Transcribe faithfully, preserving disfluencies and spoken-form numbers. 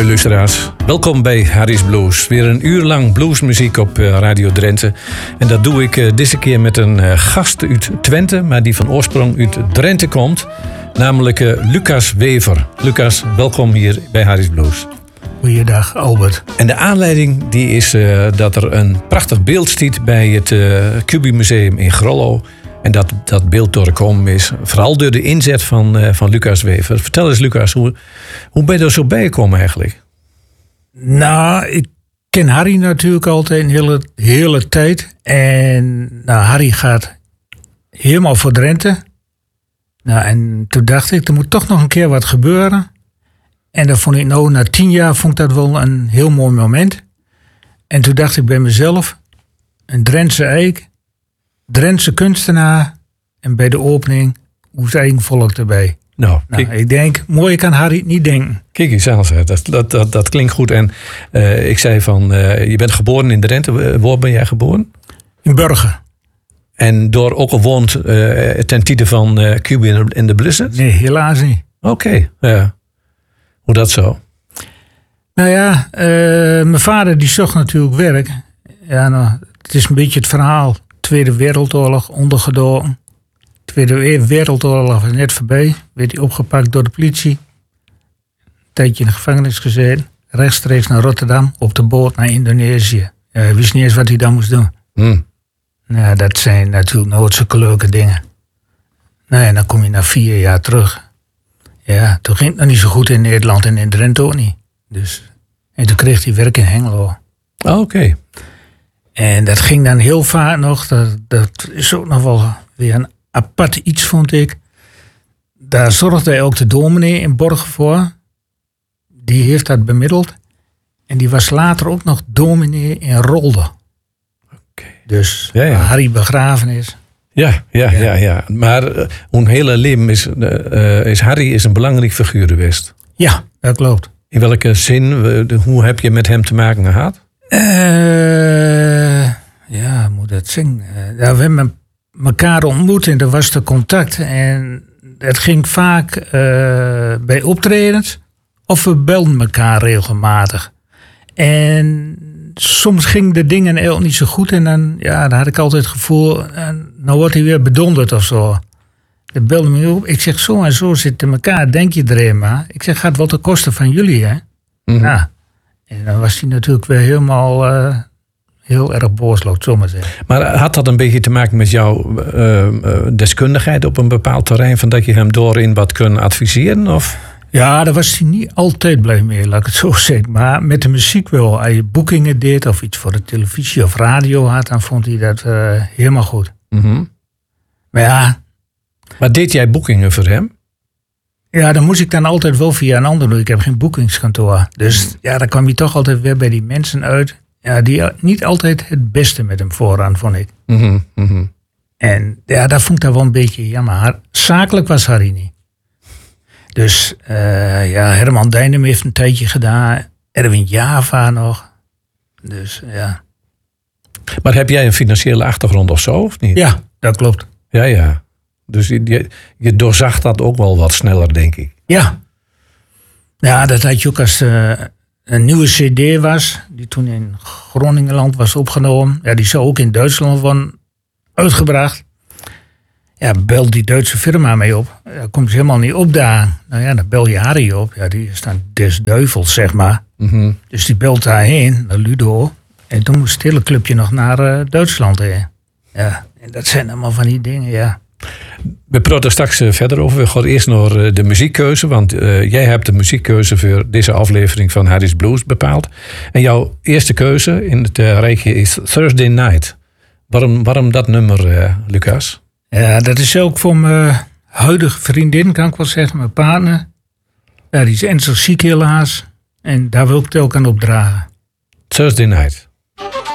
Hoi luisteraars, welkom bij Harry's Blues. Weer een uur lang bluesmuziek op Radio Drenthe. En dat doe ik uh, deze keer met een uh, gast uit Twente, maar die van oorsprong uit Drenthe komt. Namelijk uh, Lucas Wever. Lucas, welkom hier bij Harry's Blues. Goeiedag, Albert. En de aanleiding die is uh, dat er een prachtig beeld staat bij het uh, Cubi Museum in Grollo. En dat, dat beeld doorgekomen is vooral door de inzet van, uh, van Lucas Wever. Vertel eens, Lucas, hoe, hoe ben je er zo bij gekomen eigenlijk? Nou, ik ken Harry natuurlijk altijd een hele, hele tijd. En nou, Harry gaat helemaal voor Drenthe. Nou, en toen dacht ik, er moet toch nog een keer wat gebeuren. En dat vond ik nou, na tien jaar vond ik dat wel een heel mooi moment. En toen dacht ik bij mezelf, een Drentse eik, Drentse kunstenaar. En bij de opening, Oezijn volk erbij. Nou, nou ik denk, mooi kan Harry het niet denken. Kijk eens aan, dat, dat, dat, dat klinkt goed. En uh, ik zei van, uh, je bent geboren in Drenthe. Waar ben jij geboren? In Burger. En door ook gewoond uh, ten tijde van uh, Cubi in de Blizzard? Nee, helaas niet. Oké, okay, ja. Hoe dat zo? Nou ja, uh, mijn vader die zocht natuurlijk werk. Ja, nou, het is een beetje het verhaal. Tweede Wereldoorlog, ondergedoken. Tweede Wereldoorlog was net voorbij. Werd hij opgepakt door de politie. Een tijdje in de gevangenis gezeten. Rechtstreeks naar Rotterdam, op de boot naar Indonesië. Ja, hij wist niet eens wat hij dan moest doen. Mm. Nou, dat zijn natuurlijk nooit zulke leuke dingen. Nou, en dan kom je na vier jaar terug. Ja, toen ging het nog niet zo goed in Nederland en in Drenthe ook niet. Dus, en toen kreeg hij werk in Hengelo. Oh, oké. Okay. En dat ging dan heel vaak nog. Dat, dat is ook nog wel weer een apart iets, vond ik. Daar zorgde hij ook de dominee in Borgen voor. Die heeft dat bemiddeld. En die was later ook nog dominee in Rolde. Okay. Dus ja, ja. waar Harry begraven is. Ja, ja, ja, ja. ja. Maar uh, hun hele leven is, uh, is Harry is een belangrijk figuur geweest. Ja, dat klopt. In welke zin, uh, hoe heb je met hem te maken gehad? Uh, ja, moet dat zeggen. Uh, ja, we hebben elkaar ontmoet en er was de contact. En het ging vaak uh, bij optredens. Of we belden elkaar regelmatig. En soms gingen de dingen heel niet zo goed. En dan, ja, dan had ik altijd het gevoel, uh, nou wordt hij weer bedonderd of zo. Dan belde me op. Ik zeg, zo en zo zitten elkaar, denk je erin maar. Ik zeg, gaat wel ten koste van jullie, hè? Mm-hmm. Ja. En dan was hij natuurlijk weer helemaal uh, heel erg boos, laat ik zo maar zeggen. Maar had dat een beetje te maken met jouw uh, deskundigheid op een bepaald terrein? Van dat je hem doorin wat kon adviseren? Of? Ja, daar was hij niet altijd blij mee, laat ik het zo zeggen. Maar met de muziek wel. Als je boekingen deed of iets voor de televisie of radio had, dan vond hij dat uh, helemaal goed. Mm-hmm. Maar ja. Maar deed jij boekingen voor hem? Ja, dan moest ik dan altijd wel via een ander doen. Ik heb geen boekingskantoor. Dus ja, dan kwam hij toch altijd weer bij die mensen uit. Ja, die niet altijd het beste met hem vooraan, vond ik. Mm-hmm, mm-hmm. En ja, dat vond ik dan wel een beetje jammer. Zakelijk was Harry niet. Dus uh, ja, Herman Dijnem heeft een tijdje gedaan. Erwin Java nog. Dus ja. Maar heb jij een financiële achtergrond of zo, of niet? Ja, dat klopt. Ja, ja. Dus je, je doorzag dat ook wel wat sneller, denk ik. Ja. Ja, dat had je ook als uh, een nieuwe cd was. Die toen in Groningenland was opgenomen. Ja, die zou ook in Duitsland worden uitgebracht. Ja, bel die Duitse firma mee op. Ja, komt ze helemaal niet op daar. Nou ja, dan bel je Harry op. Ja, die is dan des duivels, zeg maar. Mm-hmm. Dus die belt daarheen, naar Ludo. En toen moest het hele clubje nog naar uh, Duitsland heen. Ja, en dat zijn allemaal van die dingen, ja. We praten er straks verder over. We gaan eerst naar de muziekkeuze. Want uh, jij hebt de muziekkeuze voor deze aflevering van Harry's Blues bepaald. En jouw eerste keuze in het uh, rijtje is Thursday Night. Waarom, waarom dat nummer, uh, Lucas? Ja, dat is ook voor mijn huidige vriendin, kan ik wel zeggen. Mijn partner. Ja, die is ernstig ziek helaas. En daar wil ik het ook aan opdragen. Thursday Night.